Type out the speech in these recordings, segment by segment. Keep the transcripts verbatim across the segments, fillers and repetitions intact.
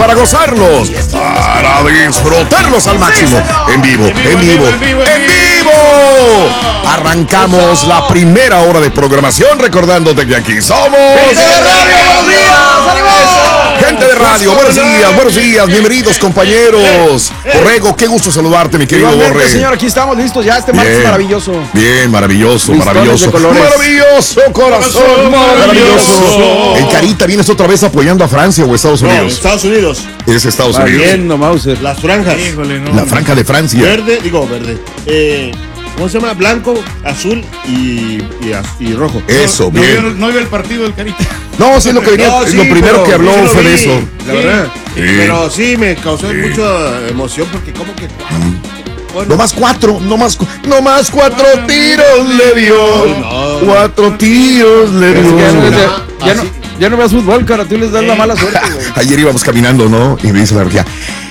para gozarlos, para disfrutarlos al máximo. En vivo, en vivo, en vivo. Arrancamos la primera hora de programación recordándote que aquí somos Gente de Radio. Buenos días, ánimo. Gente de Radio, buenos días, buenos días, bienvenidos compañeros. Borrego, qué gusto saludarte, mi querido Borre. Señor, aquí estamos listos ya, este martes maravilloso. Bien, maravilloso, Listones maravilloso. Maravilloso, corazón, maravilloso. El Carita, ¿vienes otra vez apoyando a Francia o Estados Unidos? No, Estados Unidos. Es Estados Unidos. Bien, no, Mauser. Las franjas. Híjole, no. La franja de Francia. Verde, digo verde. Eh, ¿Cómo se llama? Blanco, azul y, y, y rojo. Eso, no, bien. No, no, no iba el partido del Carita. No, sí, lo que venía, No, sí, lo primero pero que habló sí lo fue vi, de eso. La Sí. verdad. Sí. Pero sí, me causó Sí. mucha emoción porque como que... Bueno, No más cuatro, no más, cu- no más cuatro tiros le dio. No. Cuatro tiros le Es que ya no, es de- dio. ya no, ya no veas fútbol, cara, tú les das la mala suerte, güey. Ayer íbamos caminando, ¿no? Y me dice la energía.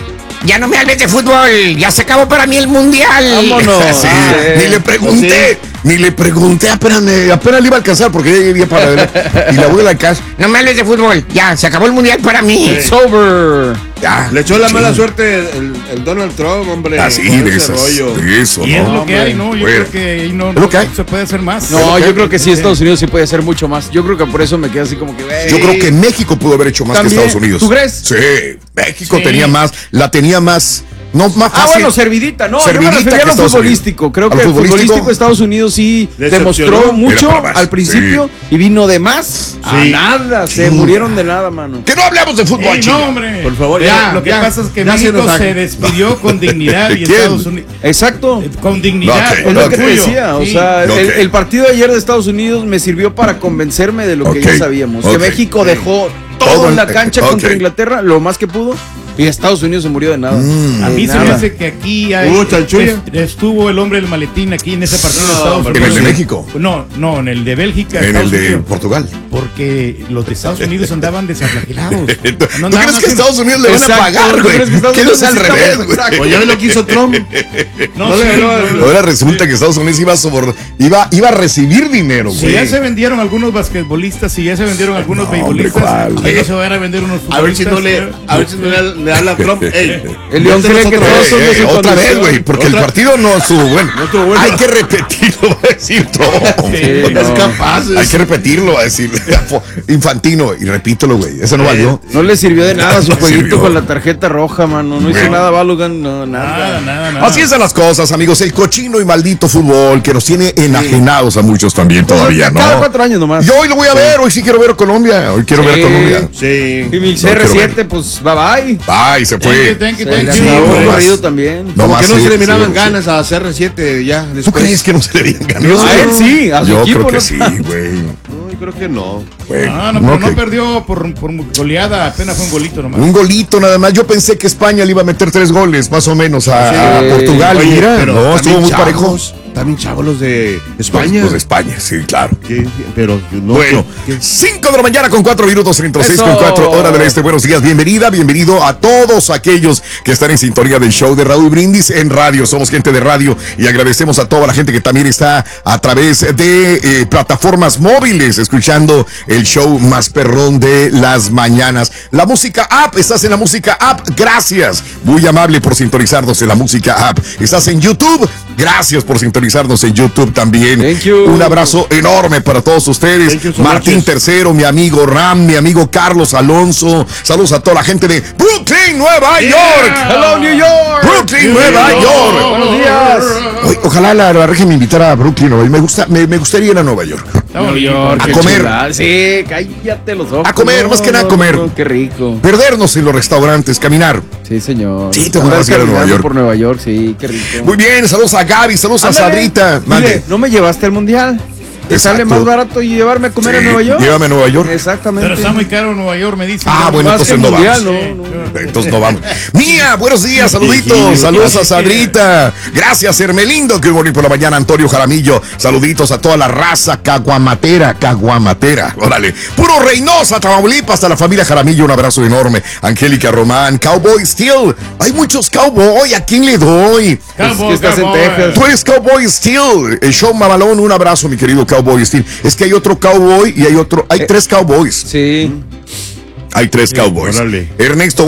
Ya no me hables de fútbol, ya se acabó para mí el mundial. Vámonos. Sí, Ah, ni le pregunté, ni le pregunté, apenas, me- apenas le iba a alcanzar porque ya llegué para adelante. Y la voy a la casa. No me hables de fútbol, ya se acabó el mundial para mí. It's over. Ya, le echó la sí. mala suerte el, el Donald Trump, hombre. Así, con de ese esas, rollo. de eso, Y es ¿no? lo que hay, ¿no? Yo Bueno. creo que ahí no, Es lo que hay. no se puede hacer más. No, Ok. yo creo que sí, Estados Unidos sí puede hacer mucho más. Yo creo que por eso me quedé así como que, güey. Yo creo que México pudo haber hecho más También. que Estados Unidos. ¿Tú crees? Sí, México Sí. tenía más, la tenía más, no más Ah, fácil. bueno, servidita, no, Servidita yo me refería que a lo Estados futbolístico. Unidos. Creo ¿A que lo el futbolístico? futbolístico de Estados Unidos sí Decepcionó. demostró mucho Era para más, al principio y vino de más a Sí. nada. Se Sí. murieron de nada, mano. Que no hablemos de fútbol, Ey, chico. no, hombre. Por favor, Pero ya, Lo que ya, pasa es que ya se México nos se, ha- despidió con dignidad y ¿Quién? Estados Unidos. Exacto. Con dignidad. Ok, con Es lo ok. que te orgullo. decía, o Sí. sea, Ok. el, el partido de ayer de Estados Unidos me sirvió para convencerme de lo que Ok, ya sabíamos, ok. que México dejó todo, Todo en en- la cancha ok. contra Inglaterra, lo más que pudo, y Estados Unidos se murió de nada. Mm. A mí De se me nada. hace que aquí hay, ¿Hubo chanchulla? est- estuvo el hombre del maletín aquí en ese partido de Estados ¿en Unidos. el de México? No, no, en el de Bélgica. En el Estados de Unidos. Portugal. Porque los de Estados Unidos andaban desarreglados. ¿Tú crees que Estados Unidos le van a Exacto, pagar, ¿tú güey? crees que Estados Que no es Unidos al está revés, bueno? güey. Exacto. Pues ya ves lo que hizo Trump. No, No sí, le- no, no, no. Ahora resulta que Estados Unidos iba a, sobor- iba, iba a recibir dinero, Si güey. ya se vendieron algunos basquetbolistas, si ya se vendieron algunos No, beisbolistas, hombre, ¿cuál? ahí no se van a vender unos A ver si no le, futbolistas. a ver si no le, le habla a Trump. Ey, El León cree que otra todos vez. son de Eh, su otra condición. vez, güey, porque el Otra- partido no estuvo bueno. No estuvo bueno. Hay que repetirlo, va a decir Trump. Sí, Es no. capaz. Hay que repetirlo, va a decir Infantino. Y repítelo, güey. Eso no valió. No le sirvió de nada su No jueguito sirvió. con la tarjeta roja, mano. No hizo Bueno. nada Balogan, no, nada. Nada, nada, nada. Así es de las cosas, amigos. El cochino y maldito fútbol que nos tiene enajenados a muchos también todavía, Cada ¿no? cuatro años nomás. Yo hoy lo voy a ver. Hoy sí quiero ver a Colombia. Hoy quiero ver Sí. a Colombia. Sí. Y mi No C R siete, quiero pues bye bye. Ay, se Thank you, fue. thank you, Se thank le you. acabó no el más. corrido también. No Como más, que no sí, se le sí, miraban sí. ganas a C R siete ya ¿Tú después. crees que no se le dieron ganas? A él sí, a su Yo equipo creo que no sí, tanto. güey. No, yo creo que no. Güey, Ah, no, pero no no que- perdió por, por goleada, apenas fue un golito nomás. Un golito nada más. Yo pensé que España le iba a meter tres goles, más o menos, a, a Sí. Portugal. Oye, Mira, pero no, estuvo también muy chavos, parejos. También chavos los de España. Los, los de España, sí, claro. ¿Qué? Pero no. Bueno, ¿qué- qué? cinco de la mañana con cuatro minutos, treinta y seis con Eso. cuatro hora del este. Buenos días, bienvenida, bienvenido a todos aquellos que están en sintonía del show de Raúl Brindis en radio. Somos gente de radio y agradecemos a toda la gente que también está a través de eh, plataformas móviles escuchando el show más perrón de las mañanas. La música app, estás en la música app, gracias. Muy amable por sintonizarnos en la música app. Estás en YouTube, gracias por sintonizarnos en YouTube también. Thank you. Un abrazo enorme para todos ustedes. Thank you so Martín much. Tercero, mi amigo Ram, mi amigo Carlos Alonso. Saludos a toda la gente de Brooklyn, Nueva York. Hello, New York. Brooklyn, Nueva York. Buenos días. Oye, ojalá la, la regia me invitara a Brooklyn, Nueva York. Me, gusta, me, me gustaría ir a Nueva York. Está bonito. A Qué comer. chulada. Sí, cállate los ojos. A comer, más que nada a comer. no, qué rico. Perdernos en los restaurantes, caminar. Sí, señor. Sí, te Andar vas a ir a Nueva caminando York. por Nueva York, sí, qué rico. Muy bien, saludos a Gaby, saludos a Ándale. Sadrita. Dile, Mande. no me llevaste al mundial. ¿Te Exacto. sale más barato llevarme a comer Sí, a Nueva York? llévame a Nueva York. Exactamente. Pero está muy caro Nueva York, me dicen. Ah, No, bueno, Más que entonces no mundial, vamos. no, no. Entonces no vamos. Mía, buenos días, saluditos. Saludos a Sadrita. Gracias, Hermelindo. Qué bonito por la mañana, Antonio Jaramillo. Saluditos a toda la raza caguamatera, caguamatera. Órale. Puro Reynosa, Tamaulipas, hasta la familia Jaramillo. Un abrazo enorme. Angélica Román, Cowboy Steel. Hay muchos cowboy. ¿A quién le doy? Cowboy, que estás en cowboy. Texas. Tú eres Cowboy Steel. El show mamalón. Un abrazo, mi querido Cowboy Steel. Es que hay otro cowboy y hay otro. Hay tres cowboys. Sí. Hay tres cowboys. órale. Ernesto, buenos días.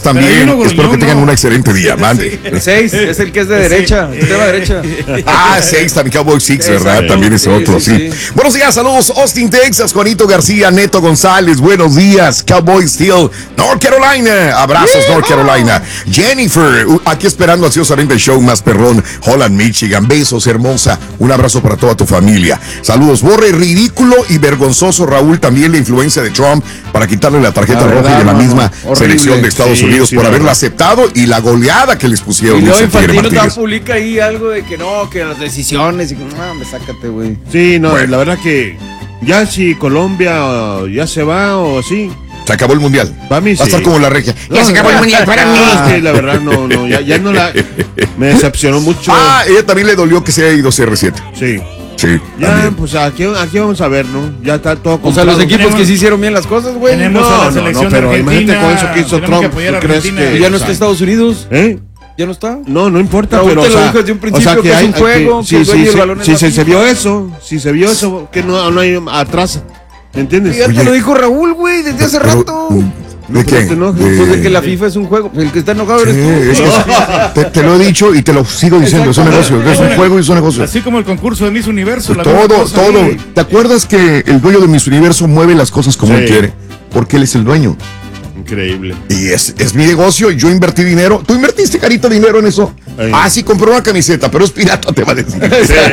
también. uno Espero que tengan ¿no? un excelente día. Mande. El seis es el que es de derecha, el tema derecha. Ah, seis, también Cowboy Six, ¿verdad? Exacto. También es Sí, otro, sí, sí, sí. Buenos días, saludos, Austin, Texas, Juanito García, Neto González, buenos días, Cowboy Steel, North Carolina, abrazos, North Carolina. Jennifer, uh, aquí esperando ansiosamente el show más perrón, Holland, Michigan, besos, hermosa, un abrazo para toda tu familia. Saludos, borre ridículo y vergonzoso, Raúl, también la influencia de Trump para quitarle la tarjeta La roja verdad, y de la mano, misma horrible. selección de Estados Sí, Unidos sí, por la haberla verdad. aceptado y la goleada que les pusieron. Y luego dice Tigre Infantino Martínez. te publica ahí algo de que no, que las decisiones y que no, me sácate, güey. Sí, no, Bueno. la verdad que ya si Colombia uh, ya se va o así, Se acabó el mundial. para mí sí. Va a estar como la regia. Ya se acabó el mundial para mí. Ah, sí, la verdad no, no, ya, ya no la... Me decepcionó mucho. Ah, ella también le dolió que se haya ido C R siete. Sí. Sí. Ya, también. pues aquí, aquí vamos a ver, ¿no? Ya está todo O sea, los comprado. equipos Tenemos- que sí hicieron bien las cosas, güey. Tenemos No, a la no, selección no, pero de Argentina. imagínate con eso que hizo tenemos Trump, que apoyar ¿tú a crees Argentina. que- Y ya no o está sea, Estados Unidos. ¿Eh? ¿Ya no está? No, no importa, Raúl pero te o lo sea, dijo desde un o principio sea, que es un hay- juego, que sí, el dueño sí, del sí, balón es sí, la se, se FIFA. vio eso, si se vio eso, que no, no hay atrás, ¿me entiendes? Ya Oye. te lo dijo Raúl, güey, desde hace Pero, rato. ¿de No, qué? pero te enojes, Pues de que la FIFA es un juego. El que está enojado Sí, eres tú. es que te, te lo he dicho y te lo sigo diciendo, es un negocio, es un juego y es un negocio. Así como el concurso de Miss Universo. la misma Todo, cosa, todo. güey. ¿Te acuerdas que el dueño de Miss Universo mueve las cosas como Sí. él quiere? Porque él es el dueño. Increíble. Y es, es mi negocio y yo invertí dinero. ¿Tú invertiste, carita, dinero en eso? Ahí. Ah, sí, compré una camiseta, pero es pirata, te va a decir.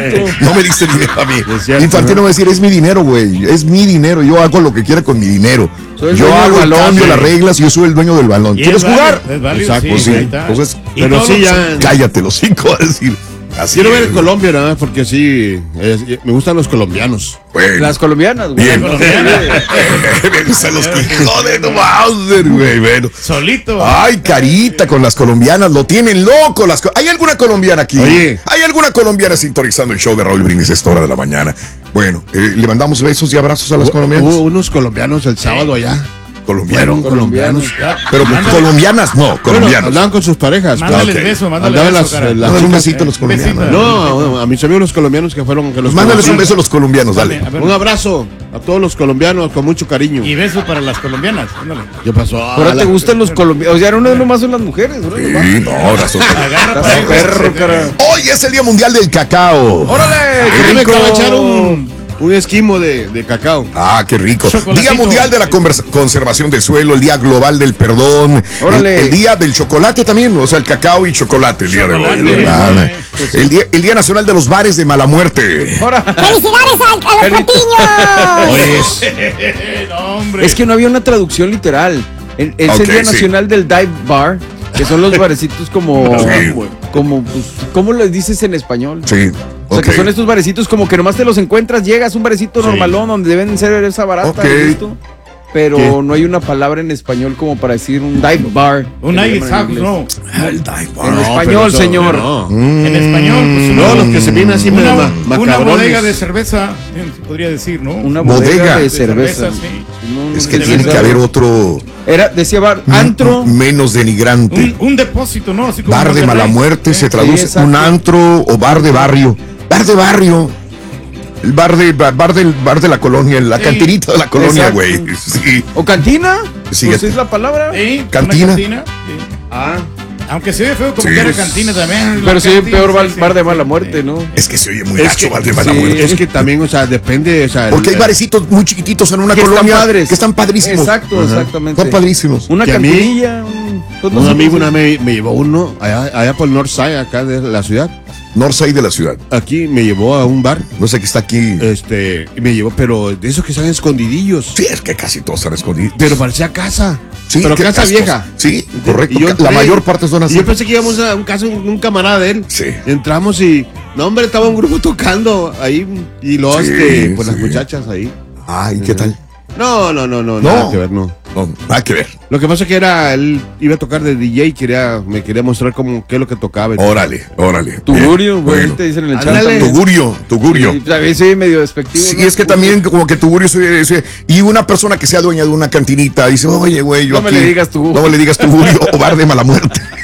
No me diste dinero a mí. Es cierto, Infantino ¿no? va a decir, es mi dinero, güey. Es mi dinero. Yo hago lo que quiera con mi dinero. Soy el Yo dueño hago del el balón, cambio, sí. las reglas y yo soy el dueño del balón. Y ¿Quieres es jugar? válido, es válido, Exacto, sí, sí. ahí está. Entonces, Y pero todos sí los- ya... cállate los cinco a decir. Así Quiero ver es. Colombia, nada más, porque sí, es- me gustan los colombianos. Bueno. Las colombianas, güey. Bien. colombianas. Me gustan los que joden, no Mauser, güey. Bueno. Solito. Ay, carita, con las colombianas, lo tienen loco. Las co- ¿Hay alguna colombiana aquí? Oye. ¿Hay alguna colombiana sintonizando el show de Raúl Brindis a esta hora de la mañana? Bueno, eh, le mandamos besos y abrazos a las colombianas. Hubo unos colombianos el sábado allá. Colombianas. Fueron colombianos. Pero Mándale- colombianas, no, Bueno, colombianas. andaban con sus parejas. Mándales ok. beso, mándales Andaban beso, las- cara. las- Mándale un besito a los Un besito. colombianos. No, a mis amigos los colombianos que fueron que los Pues mándales un conocí. beso a los colombianos, dale. A ver, Un abrazo a todos los colombianos con mucho cariño. Y beso para las colombianas. Ándale. ¿Qué pasó? Ahora Ah, te la- gustan los colombianos. O sea, no nomás son las mujeres, ¿no? Sí, no, ahora son- Agarra Estás para un perro, cara. Hoy es el Día Mundial del Cacao. ¡Órale! Yo ¡Qué me rico! acabo de echar un, un esquimo de, de cacao. Ah, qué rico. Chocolatito. Día Mundial de la Conversa- Conservación del Suelo, el Día Global del Perdón, el, Órale. el Día del Chocolate también, o sea, el cacao y chocolate el día de hoy. Chocolate, Ah, vale. el, día, el Día Nacional de los Bares de Mala Muerte. ¡Ahora! ¡Felicidades a, a los patiños! Oye, No, hombre. Es que no había una traducción literal. El- Es Ok, el Día sí. Nacional del Dive Bar, que son los barecitos como... Sí. como pues, ¿cómo les dices en español? Sí. O sea, ok. que son estos barecitos como que nomás te los encuentras, llegas, un barecito normalón donde deben ser esa barata Ok. y listo. Pero ¿Qué? no hay una palabra en español como para decir un dive bar. Un que le ice llaman en house, inglés. no. El dive bar. En no, español, pero eso- señor. no. En español, pues una, No, los que se vienen así una, ma- una macabrones. bodega de cerveza, eh, se podría decir, ¿no? Una Bodega. bodega de De cerveza. cerveza, sí. No, no Es que sé tiene si que haber otro Era, decía bar, antro. menos denigrante. Un, un depósito, ¿no? Así como Bar de Monterrey. mala muerte Eh, se traduce exacto. un antro o bar de barrio. Bar de barrio. El bar de bar, bar del bar de la colonia, la Sí. cantinita de la colonia, Exacto. güey. Sí. ¿O cantina? Sí, Pues ya- es la palabra. Sí, una Cantina. cantina, sí. Ah, Aunque se ve feo como Sí, que era es- cantina también. Pero la sí, cantina, peor sí, bar, sí, bar de sí, mala sí. muerte, ¿no? Es que se oye muy Es gacho, que- bar de mala sí. muerte. es que también, o sea, depende, o sea, Porque hay el- barecitos muy chiquititos en una Que están colonia padres. que están padrísimos. Exacto, exactamente. Están padrísimos. Una Que a mí- cantinilla. Un, pues, no un sé amigo cómo una me, me llevó uno allá, allá por el Northside, acá de la ciudad. Northside de la ciudad. Aquí me llevó a un bar, No sé qué está aquí. este, y me llevó, pero de esos que están escondidillos. Sí, es que casi todos están escondidos. Pero parecía casa. Sí, pero qué casa castos. vieja. Sí, correcto. Y yo La entré, mayor parte son así. Y yo pensé que íbamos a un caso, un, un camarada de él. Sí. Entramos y, no hombre, estaba un grupo tocando ahí. Y luego, Sí, este, pues sí. las muchachas ahí. Ay, ¿qué tal? No, no, no, no, No. nada que ver, no. No, nada que ver. Lo que pasa que era, él iba a tocar de D J y quería, me quería mostrar cómo, qué es lo que tocaba. Órale, órale. Tugurio, Bien, güey, bueno. te dicen en el chat. Ándale. también. Tugurio, Tugurio. Sí, también soy medio despectivo. Sí, ¿no? es que también como que Tugurio soy, soy- y una persona que sea dueña de una cantinita dice, oye, güey, yo No me aquí- le digas Tugurio. No me le digas Tugurio o bar de mala muerte.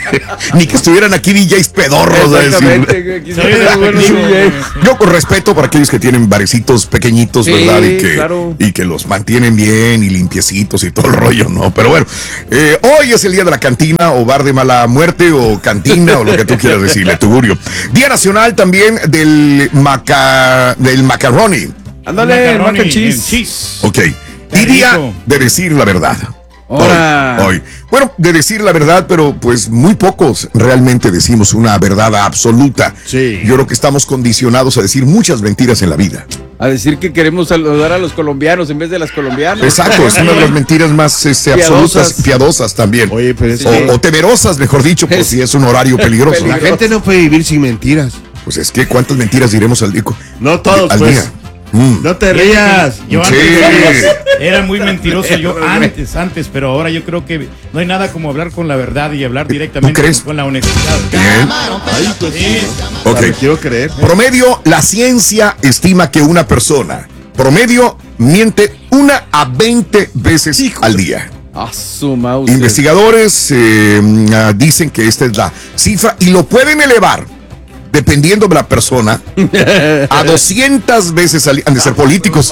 Ni que estuvieran aquí D Js pedorros a Exactamente, decir. güey, quisiera ver buenos D Js. Yo con respeto para aquellos que tienen barecitos pequeñitos, Sí, ¿verdad? Y que, claro. y que los mantienen bien y limpiecitos y todo el rollo, ¿no? Pero bueno, eh, hoy es el día de la cantina o bar de mala muerte o cantina o lo que tú quieras decirle, Tugurio. Día nacional también del maca, del macaroni. Ándale, el mac Macaroni and cheese. and cheese. Ok. Qué Y día rico. de decir la verdad. Ahora. Hoy, hoy. Bueno, de decir la verdad, pero pues muy pocos realmente decimos una verdad absoluta. Sí. Yo creo que estamos condicionados a decir muchas mentiras en la vida. A decir que queremos saludar a los colombianos en vez de las colombianas. Exacto, es una de las mentiras más este, Piadosas. absolutas, piadosas también. Oye, pero es o, que o temerosas, mejor dicho, por Es- si es un horario peligroso. la gente no puede vivir sin mentiras. Pues es que cuántas mentiras diremos al, dico- No todos, al pues. día. Mm. No te rías. Yo Sí. antes era muy mentiroso, yo antes, antes, pero ahora yo creo que no hay nada como hablar con la verdad y hablar directamente crees? con la honestidad. Bien. Ay, pues sí. Ok. O sea, me quiero creer. Promedio, la ciencia estima que una persona promedio miente una a veinte veces al día. A su mouse. Investigadores eh, ah, dicen que esta es la cifra y lo pueden elevar, dependiendo de la persona, a doscientas veces al día. Han de ser políticos.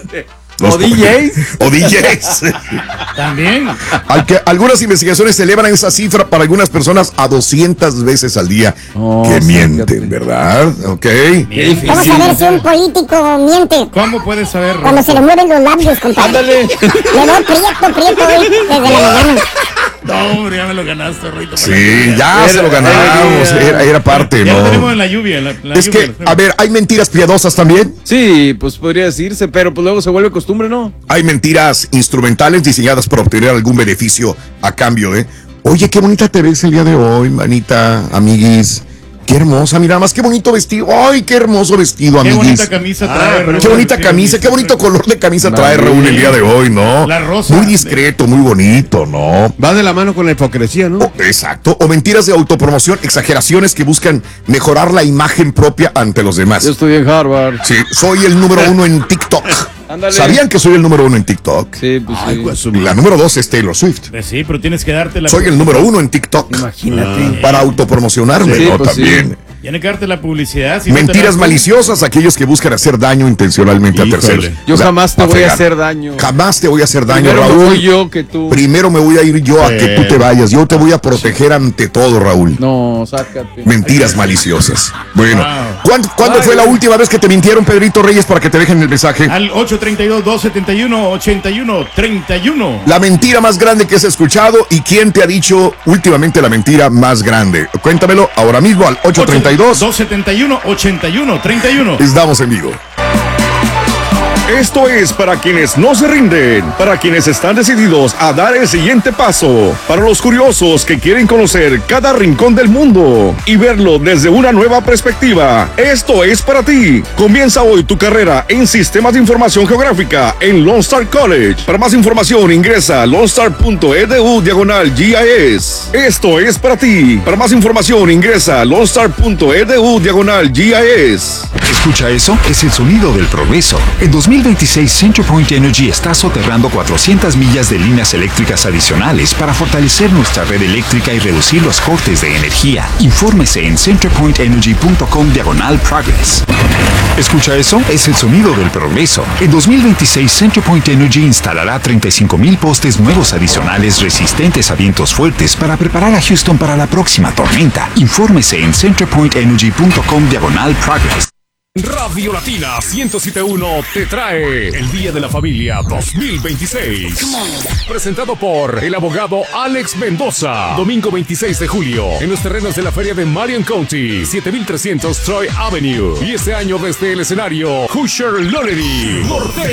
O D Js. O D Js. También. Al que algunas investigaciones elevan esa cifra para algunas personas a doscientas veces al día Oh, que sácate. mienten, ¿verdad? Ok. Bien. ¿Cómo saber si un político miente? ¿Cómo puedes saber? Cuando se le mueven los labios, compadre. Ándale. Le doy prieto, prieto hoy desde la mañana. No, hombre, ya me lo ganaste, Rito. Sí, ya se lo ganamos. Era, era parte, Ya lo tenemos ¿no? en la lluvia. en la- en la Es lluvia, que, lo tenemos. a ver, hay mentiras piadosas también. Sí, pues podría decirse, pero pues luego se vuelve costumbre, ¿no? Hay mentiras instrumentales diseñadas para obtener algún beneficio a cambio, ¿eh? Oye, qué bonita te ves el día de hoy, manita, amiguis. Qué hermosa, mira más, qué bonito vestido. Ay, qué hermoso vestido, Qué amiguis. bonita camisa Ah, trae. pero Qué Raúl. bonita Sí, camisa, sí, qué bonito sí. color de camisa trae Maravilla. Raúl el día de hoy, ¿no? La rosa. Muy discreto, muy bonito, ¿no? Va de la mano con la hipocresía, ¿no? O- exacto. O mentiras de autopromoción, exageraciones que buscan mejorar la imagen propia ante los demás. Yo estudié en Harvard. Sí, soy el número uno en TikTok. Ándale. ¿Sabían que soy el número uno en TikTok? Sí, pues Ay, sí. pues, su- La número dos es Taylor Swift. Pues sí, pero tienes que darte la. Soy el número uno en TikTok. Imagínate. Para autopromocionarme, Sí, ¿no? pues sí. También. Tiene que darte la publicidad. si no te Mentiras das- maliciosas, aquellos que buscan hacer daño intencionalmente Híjole. a terceros. Yo O sea, jamás te pa' voy a fregar. hacer daño. Jamás te voy a hacer daño, Primero me Raúl. voy yo que tú. Primero me voy a ir yo a que tú te vayas. Yo te voy a proteger ante todo, Raúl. No, sácate. Mentiras maliciosas. Bueno, Wow. ¿cuándo, ¿cuándo Ay, fue la güey. última vez que te mintieron, Pedrito Reyes, para que te dejen el mensaje? Al ocho treinta y dos, dos setenta y uno, ochenta y uno, treinta y uno. La mentira más grande que has escuchado y quién te ha dicho últimamente la mentira más grande. Cuéntamelo ahora mismo al ocho treinta y dos. dos setenta y uno, ochenta y uno, treinta y uno. Estamos en vivo. Esto es para quienes no se rinden, para quienes están decididos a dar el siguiente paso, para los curiosos que quieren conocer cada rincón del mundo y verlo desde una nueva perspectiva. Esto es para ti. Comienza hoy tu carrera en Sistemas de Información Geográfica en Lone Star College. Para más información ingresa a lonestar punto e d u diagonal G I S. Esto es para ti. Para más información ingresa a lonestar punto e d u diagonal G I S. ¿Escucha eso? Es el sonido del progreso. En dos mil veintiséis, CenterPoint Energy está soterrando cuatrocientas millas de líneas eléctricas adicionales para fortalecer nuestra red eléctrica y reducir los cortes de energía. Infórmese en centerpoint energy punto com diagonal progress. ¿Escucha eso? Es el sonido del progreso. En dos mil veintiséis, CenterPoint Energy instalará treinta y cinco mil postes nuevos adicionales resistentes a vientos fuertes para preparar a Houston para la próxima tormenta. Infórmese en centerpoint energy punto com diagonal progress. Radio Latina ciento siete punto uno te trae el Día de la Familia dos mil veintiséis. Presentado por el abogado Alex Mendoza. Domingo veintiséis de julio en los terrenos de la feria de Marion County, siete mil trescientos Troy Avenue. Y este año desde el escenario, Hoosier Lonery. Norte.